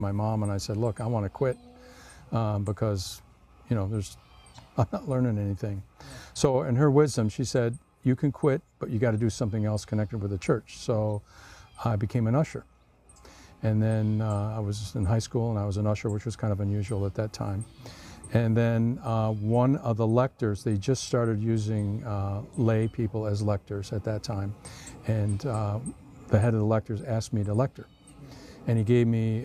my mom and I said, look, I want to quit because, you know, I'm not learning anything. So in her wisdom, she said, you can quit, but you got to do something else connected with the church. So I became an usher. And then I was in high school and I was an usher, which was kind of unusual at that time. And then one of the lectors, they just started using lay people as lectors at that time. And the head of the lectors asked me to lector. And he gave me